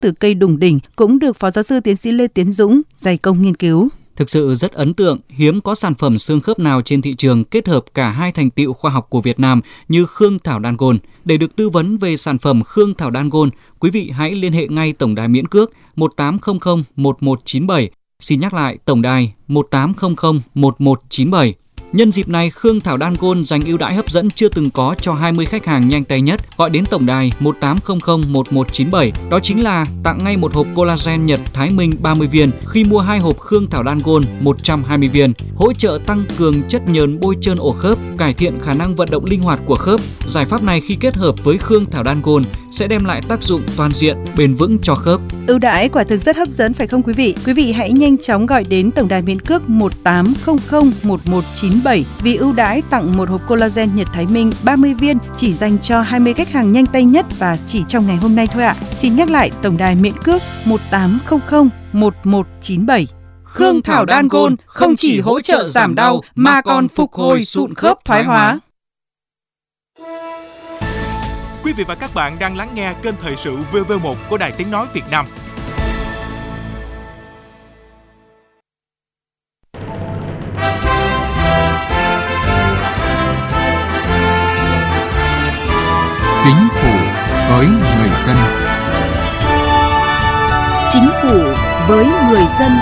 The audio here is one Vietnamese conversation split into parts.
từ cây đủng đỉnh cũng được Phó Giáo sư Tiến sĩ Lê Tiến Dũng dày công nghiên cứu. Thực sự rất ấn tượng, hiếm có sản phẩm xương khớp nào trên thị trường kết hợp cả hai thành tựu khoa học của Việt Nam như Khương Thảo Đan Gold. Để được tư vấn về sản phẩm Khương Thảo Đan Gold, quý vị hãy liên hệ ngay tổng đài miễn cước 1800 1197. Xin nhắc lại tổng đài 1800 1197. Nhân dịp này, Khương Thảo Đan Gold dành ưu đãi hấp dẫn chưa từng có cho 20 khách hàng nhanh tay nhất gọi đến tổng đài 1800 1197. Đó chính là tặng ngay một hộp collagen Nhật Thái Minh 30 viên khi mua 2 hộp Khương Thảo Đan Gold 120 viên, hỗ trợ tăng cường chất nhờn bôi trơn ổ khớp, cải thiện khả năng vận động linh hoạt của khớp. Giải pháp này khi kết hợp với Khương Thảo Đan Gold sẽ đem lại tác dụng toàn diện, bền vững cho khớp. Ưu đãi quả thực rất hấp dẫn phải không quý vị? Quý vị hãy nhanh chóng gọi đến tổng đài miễn cước 1800 1197 vì ưu đãi tặng một hộp collagen Nhật Thái Minh 30 viên chỉ dành cho 20 khách hàng nhanh tay nhất và chỉ trong ngày hôm nay thôi ạ. Xin nhắc lại tổng đài miễn cước 1800 1197. Khương Thảo Đan Gold không chỉ hỗ trợ giảm đau mà còn phục hồi sụn khớp thoái hóa. Quý vị và các bạn đang lắng nghe kênh Thời sự VV1 của Đài Tiếng nói Việt Nam. Chính phủ với người dân. Chính phủ với người dân.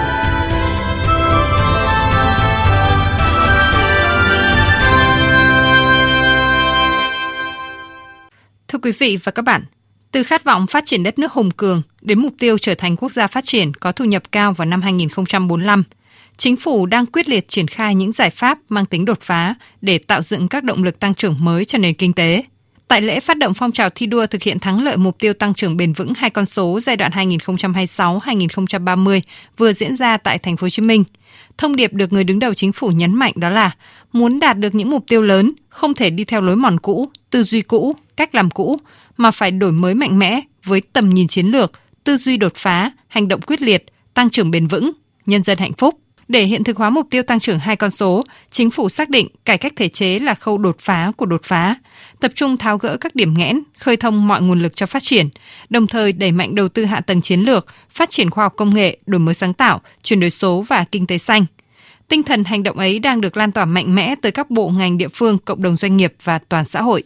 Thưa quý vị và các bạn, từ khát vọng phát triển đất nước hùng cường đến mục tiêu trở thành quốc gia phát triển có thu nhập cao vào năm 2045, Chính phủ đang quyết liệt triển khai những giải pháp mang tính đột phá để tạo dựng các động lực tăng trưởng mới cho nền kinh tế. Tại lễ phát động phong trào thi đua thực hiện thắng lợi mục tiêu tăng trưởng bền vững 2 con số giai đoạn 2026-2030 vừa diễn ra tại Thành phố Hồ Chí Minh, thông điệp được người đứng đầu chính phủ nhấn mạnh đó là muốn đạt được những mục tiêu lớn, không thể đi theo lối mòn cũ, tư duy cũ, cách làm cũ, mà phải đổi mới mạnh mẽ với tầm nhìn chiến lược, tư duy đột phá, hành động quyết liệt, tăng trưởng bền vững, nhân dân hạnh phúc. Để hiện thực hóa mục tiêu tăng trưởng 2 con số, Chính phủ xác định cải cách thể chế là khâu đột phá của đột phá, tập trung tháo gỡ các điểm nghẽn, khơi thông mọi nguồn lực cho phát triển, đồng thời đẩy mạnh đầu tư hạ tầng chiến lược, phát triển khoa học công nghệ, đổi mới sáng tạo, chuyển đổi số và kinh tế xanh. Tinh thần hành động ấy đang được lan tỏa mạnh mẽ tới các bộ ngành địa phương, cộng đồng doanh nghiệp và toàn xã hội.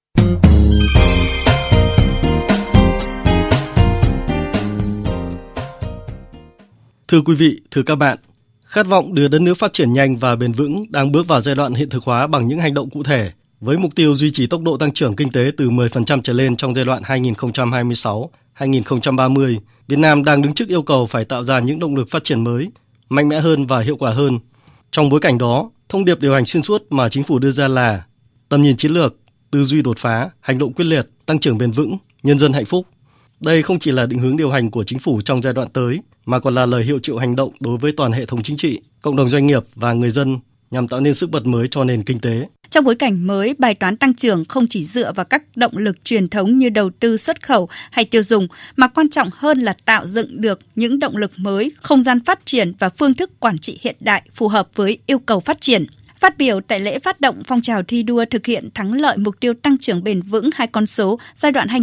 Thưa quý vị, thưa các bạn, khát vọng đưa đất nước phát triển nhanh và bền vững đang bước vào giai đoạn hiện thực hóa bằng những hành động cụ thể, với mục tiêu duy trì tốc độ tăng trưởng kinh tế từ 10% trở lên trong giai đoạn 2026-2030. Việt Nam đang đứng trước yêu cầu phải tạo ra những động lực phát triển mới, mạnh mẽ hơn và hiệu quả hơn. Trong bối cảnh đó, thông điệp điều hành xuyên suốt mà chính phủ đưa ra là tầm nhìn chiến lược, tư duy đột phá, hành động quyết liệt, tăng trưởng bền vững, nhân dân hạnh phúc. Đây không chỉ là định hướng điều hành của chính phủ trong giai đoạn tới, mà còn là lời hiệu triệu hành động đối với toàn hệ thống chính trị, cộng đồng doanh nghiệp và người dân nhằm tạo nên sức bật mới cho nền kinh tế. Trong bối cảnh mới, bài toán tăng trưởng không chỉ dựa vào các động lực truyền thống như đầu tư xuất khẩu hay tiêu dùng, mà quan trọng hơn là tạo dựng được những động lực mới, không gian phát triển và phương thức quản trị hiện đại phù hợp với yêu cầu phát triển. Phát biểu tại lễ phát động phong trào thi đua thực hiện thắng lợi mục tiêu tăng trưởng bền vững 2 con số giai đoạn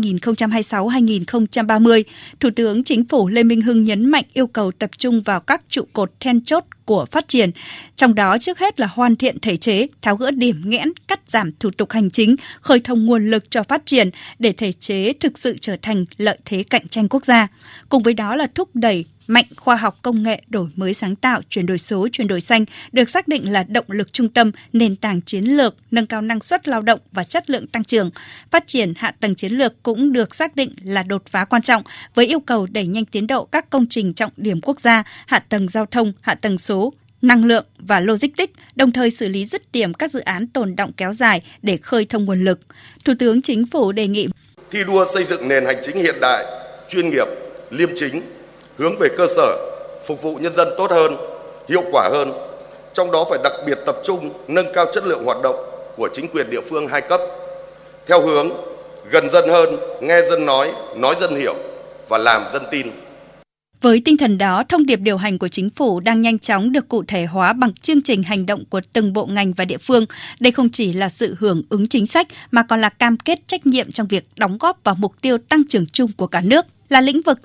2026-2030, Thủ tướng Chính phủ Lê Minh Hưng nhấn mạnh yêu cầu tập trung vào các trụ cột then chốt của phát triển, trong đó trước hết là hoàn thiện thể chế, tháo gỡ điểm nghẽn, cắt giảm thủ tục hành chính, khơi thông nguồn lực cho phát triển để thể chế thực sự trở thành lợi thế cạnh tranh quốc gia. Cùng với đó là thúc đẩy mạnh khoa học công nghệ, đổi mới sáng tạo, chuyển đổi số, chuyển đổi xanh được xác định là động lực trung tâm, nền tảng chiến lược, nâng cao năng suất lao động và chất lượng tăng trưởng. Phát triển hạ tầng chiến lược cũng được xác định là đột phá quan trọng với yêu cầu đẩy nhanh tiến độ các công trình trọng điểm quốc gia, hạ tầng giao thông, hạ tầng số, năng lượng và logistics, đồng thời xử lý dứt điểm các dự án tồn đọng kéo dài để khơi thông nguồn lực. Thủ tướng Chính phủ đề nghị thi đua xây dựng nền hành chính hiện đại, chuyên nghiệp, liêm chính, hướng về cơ sở, phục vụ nhân dân tốt hơn, hiệu quả hơn. Trong đó phải đặc biệt tập trung nâng cao chất lượng hoạt động của chính quyền địa phương 2 cấp, theo hướng gần dân hơn, nghe dân nói dân hiểu và làm dân tin. Với tinh thần đó, thông điệp điều hành của chính phủ đang nhanh chóng được cụ thể hóa bằng chương trình hành động của từng bộ ngành và địa phương. Đây không chỉ là sự hưởng ứng chính sách mà còn là cam kết trách nhiệm trong việc đóng góp vào mục tiêu tăng trưởng chung của cả nước. Là lĩnh vực